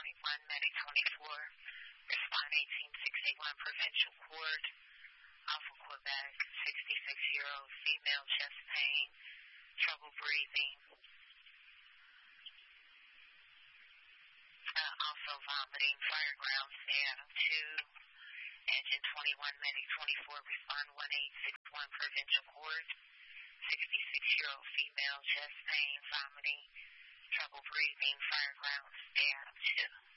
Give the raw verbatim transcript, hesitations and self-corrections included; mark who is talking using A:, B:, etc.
A: twenty-one, medic twenty-four, respond eighteen sixty-one, provincial court, Alpha Quebec, sixty-six-year-old female, chest pain, trouble breathing, uh, also vomiting, fire ground, stay Adam two, engine twenty-one, medic twenty-four, respond one eight six one, provincial court, sixty-six-year-old female, chest pain, vomiting, trouble breathing, fire ground, stay Adam two.